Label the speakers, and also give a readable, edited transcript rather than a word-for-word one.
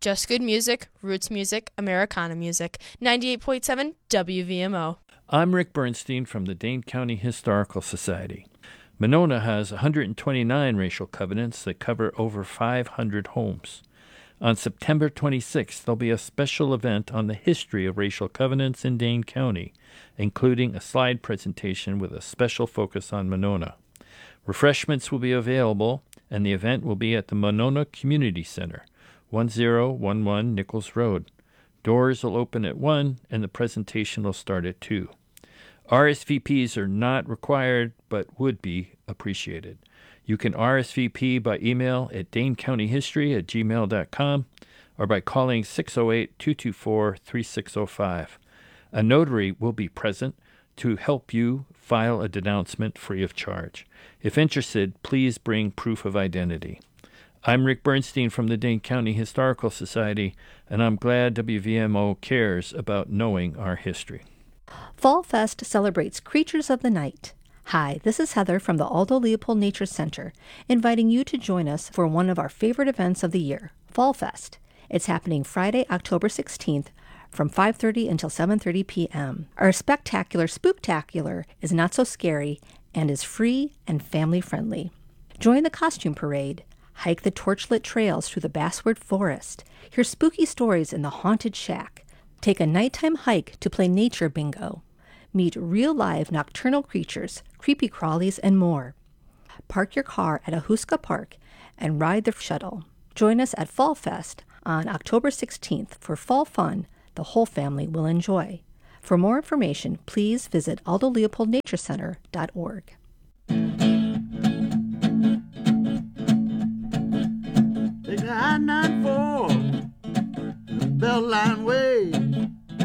Speaker 1: Just good music, roots music, Americana music. 98.7 WVMO.
Speaker 2: I'm Rick Bernstein from the Dane County Historical Society. Monona has 129 racial covenants that cover over 500 homes. On September 26th, there'll be a special event on the history of racial covenants in Dane County, including a slide presentation with a special focus on Monona. Refreshments will be available, and the event will be at the Monona Community Center, 1011 Nichols Road. Doors will open at 1, and the presentation will start at 2. RSVPs are not required, but would be appreciated. You can RSVP by email at danecountyhistory@gmail.com or by calling 608-224-3605. A notary will be present to help you file a denouncement free of charge. If interested, please bring proof of identity. I'm Rick Bernstein from the Dane County Historical Society, and I'm glad WVMO cares about knowing our history.
Speaker 3: Fall Fest celebrates creatures of the night. Hi, this is Heather from the Aldo Leopold Nature Center, inviting you to join us for one of our favorite events of the year, Fall Fest. It's happening Friday, October 16th from 5:30 until 7:30 p.m. Our spectacular Spooktacular is not so scary and is free and family-friendly. Join the costume parade, hike the torchlit trails through the Basswood Forest, hear spooky stories in the Haunted Shack, take a nighttime hike to play nature bingo, meet real-live nocturnal creatures, creepy crawlies, and more. Park your car at Ahuska Park and ride the shuttle. Join us at Fall Fest on October 16th for fall fun the whole family will enjoy. For more information, please visit aldoleopoldnaturecenter.org.
Speaker 4: Take the I-94, Beltline Way.